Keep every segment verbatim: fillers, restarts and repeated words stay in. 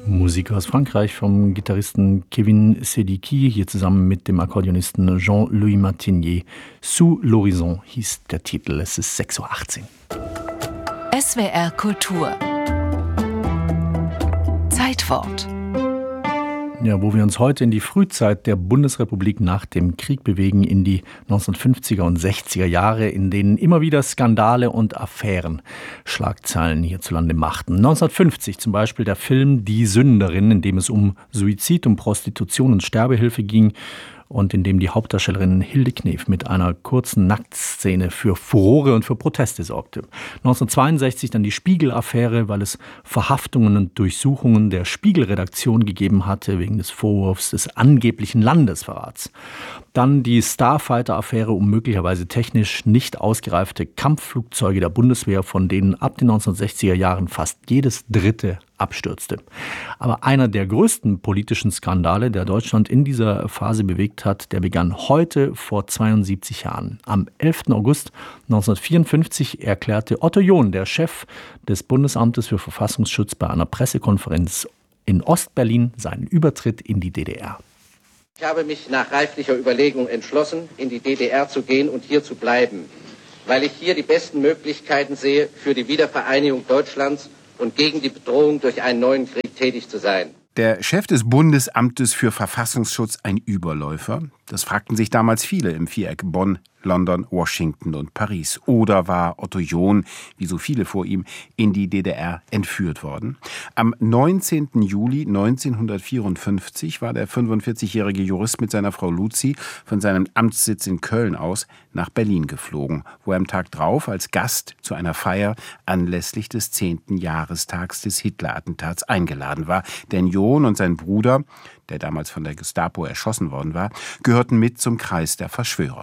Musik aus Frankreich vom Gitarristen Kevin Sediki, hier zusammen mit dem Akkordeonisten Jean-Louis Martinier. Sous l'horizon hieß der Titel. Es ist sechs Uhr achtzehn. S W R Kultur. Zeitwort. Ja, wo wir uns heute in die Frühzeit der Bundesrepublik nach dem Krieg bewegen, in die neunzehnhundertfünfziger und sechziger Jahre, in denen immer wieder Skandale und Affären Schlagzeilen hierzulande machten. neunzehnhundertfünfzig zum Beispiel der Film Die Sünderin, in dem es um Suizid, um Prostitution und Sterbehilfe ging und in dem die Hauptdarstellerin Hilde Knef mit einer kurzen Nacktszene für Furore und für Proteste sorgte. neunzehnhundertzweiundsechzig dann die Spiegel-Affäre, weil es Verhaftungen und Durchsuchungen der Spiegel-Redaktion gegeben hatte, wegen des Vorwurfs des angeblichen Landesverrats. Dann die Starfighter-Affäre um möglicherweise technisch nicht ausgereifte Kampfflugzeuge der Bundeswehr, von denen ab den neunzehnhundertsechziger Jahren fast jedes dritte abstürzte. Aber einer der größten politischen Skandale, der Deutschland in dieser Phase bewegt hat, der begann heute vor zweiundsiebzig Jahren. Am elften August neunzehnhundertvierundfünfzig erklärte Otto John, der Chef des Bundesamtes für Verfassungsschutz, bei einer Pressekonferenz in Ostberlin seinen Übertritt in die D D R. Ich habe mich nach reiflicher Überlegung entschlossen, in die D D R zu gehen und hier zu bleiben, weil ich hier die besten Möglichkeiten sehe, für die Wiedervereinigung Deutschlands und gegen die Bedrohung durch einen neuen Krieg tätig zu sein. Der Chef des Bundesamtes für Verfassungsschutz ein Überläufer? Das fragten sich damals viele im Viereck Bonn, London, Washington und Paris. Oder war Otto John, wie so viele vor ihm, in die D D R entführt worden? Am neunzehnten Juli neunzehnhundertvierundfünfzig war der fünfundvierzigjährige Jurist mit seiner Frau Luzi von seinem Amtssitz in Köln aus nach Berlin geflogen, wo er am Tag drauf als Gast zu einer Feier anlässlich des zehnten Jahrestags des Hitler-Attentats eingeladen war. Denn John und sein Bruder, der damals von der Gestapo erschossen worden war, gehörten mit zum Kreis der Verschwörer.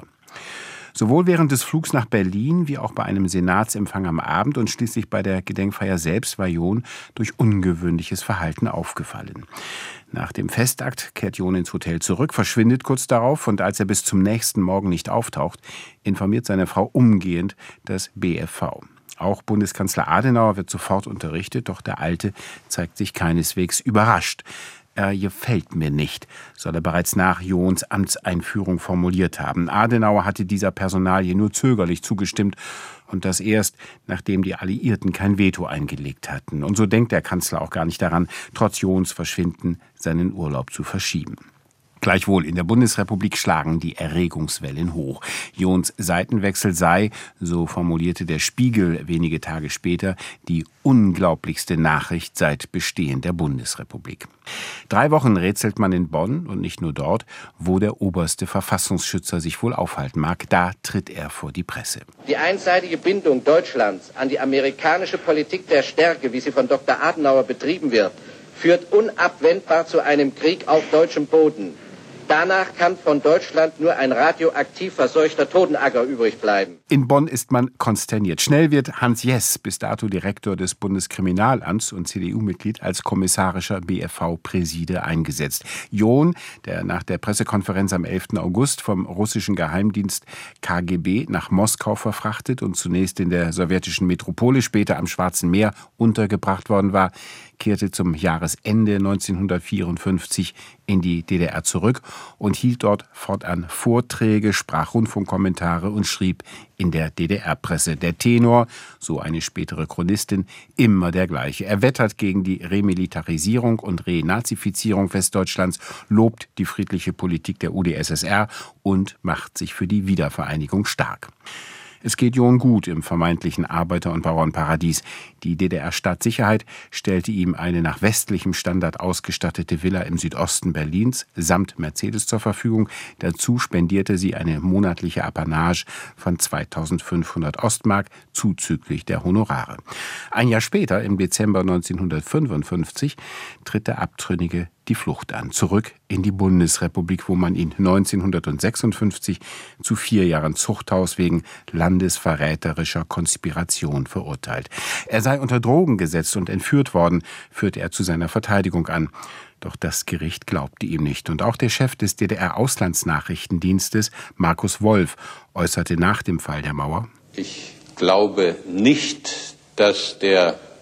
Sowohl während des Flugs nach Berlin wie auch bei einem Senatsempfang am Abend und schließlich bei der Gedenkfeier selbst war John durch ungewöhnliches Verhalten aufgefallen. Nach dem Festakt kehrt John ins Hotel zurück, verschwindet kurz darauf und als er bis zum nächsten Morgen nicht auftaucht, informiert seine Frau umgehend das B F V. Auch Bundeskanzler Adenauer wird sofort unterrichtet, doch der Alte zeigt sich keineswegs überrascht. Er gefällt mir nicht, soll er bereits nach Johns Amtseinführung formuliert haben. Adenauer hatte dieser Personalie nur zögerlich zugestimmt und das erst, nachdem die Alliierten kein Veto eingelegt hatten. Und so denkt der Kanzler auch gar nicht daran, trotz Johns Verschwinden seinen Urlaub zu verschieben. Gleichwohl, in der Bundesrepublik schlagen die Erregungswellen hoch. Johns Seitenwechsel sei, so formulierte der Spiegel wenige Tage später, die unglaublichste Nachricht seit Bestehen der Bundesrepublik. Drei Wochen rätselt man in Bonn und nicht nur dort, wo der oberste Verfassungsschützer sich wohl aufhalten mag. Da tritt er vor die Presse. Die einseitige Bindung Deutschlands an die amerikanische Politik der Stärke, wie sie von Doktor Adenauer betrieben wird, führt unabwendbar zu einem Krieg auf deutschem Boden. Danach kann von Deutschland nur ein radioaktiv verseuchter Totenacker übrig bleiben. In Bonn ist man konsterniert. Schnell wird Hans Jess, bis dato Direktor des Bundeskriminalamts und C D U-Mitglied, als kommissarischer B F V-Präside eingesetzt. John, der nach der Pressekonferenz am elften August vom russischen Geheimdienst K G B nach Moskau verfrachtet und zunächst in der sowjetischen Metropole, später am Schwarzen Meer untergebracht worden war, kehrte zum Jahresende neunzehnhundertvierundfünfzig in die D D R zurück und hielt dort fortan Vorträge, sprach Rundfunkkommentare und schrieb in der D D R-Presse. Der Tenor, so eine spätere Chronistin, immer der gleiche. Er wettert gegen die Remilitarisierung und Renazifizierung Westdeutschlands, lobt die friedliche Politik der U d S S R und macht sich für die Wiedervereinigung stark. Es geht John gut im vermeintlichen Arbeiter- und Bauernparadies. Die D D R-Staatssicherheit stellte ihm eine nach westlichem Standard ausgestattete Villa im Südosten Berlins samt Mercedes zur Verfügung. Dazu spendierte sie eine monatliche Apanage von zweitausendfünfhundert Ostmark zuzüglich der Honorare. Ein Jahr später, im Dezember neunzehnhundertfünfundfünfzig, tritt der Abtrünnige die Flucht an, zurück in die Bundesrepublik, wo man ihn neunzehnhundertsechsundfünfzig zu vier Jahren Zuchthaus wegen landesverräterischer Konspiration verurteilt. Er sei unter Drogen gesetzt und entführt worden, führte er zu seiner Verteidigung an. Doch das Gericht glaubte ihm nicht. Und auch der Chef des D D R-Auslandsnachrichtendienstes, Markus Wolf, äußerte nach dem Fall der Mauer: Ich glaube nicht, dass der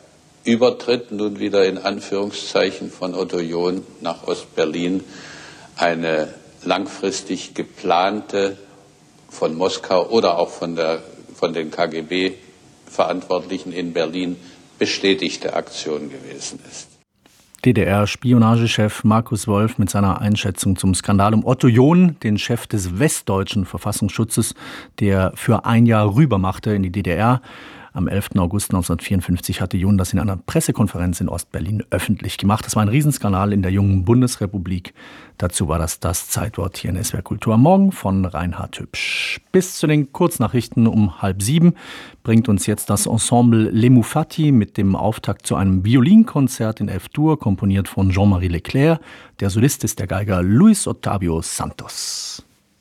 Übertritt nun wieder in Anführungszeichen von Otto John nach Ostberlin eine langfristig geplante, von Moskau oder auch von, der, von den K G B-Verantwortlichen in Berlin bestätigte Aktion gewesen ist. D D R-Spionagechef Markus Wolf mit seiner Einschätzung zum Skandal um Otto John, den Chef des westdeutschen Verfassungsschutzes, der für ein Jahr rübermachte in die D D R. Am elften August neunzehnhundertvierundfünfzig hatte John das in einer Pressekonferenz in Ostberlin öffentlich gemacht. Das war ein Riesenskandal in der jungen Bundesrepublik. Dazu war das das Zeitwort hier in S W R Kultur am Morgen von Reinhard Hübsch. Bis zu den Kurznachrichten um halb sieben bringt uns jetzt das Ensemble Les Moufati mit dem Auftakt zu einem Violinkonzert in F-Dur, komponiert von Jean-Marie Leclerc. Der Solist ist der Geiger Luis Ottavio Santos.